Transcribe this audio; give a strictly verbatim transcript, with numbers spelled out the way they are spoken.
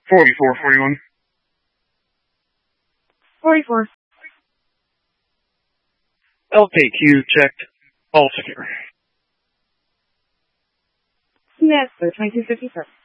forty-four forty-one. forty-four. L K Q checked. All secure. Smith for twenty-two fifty-six.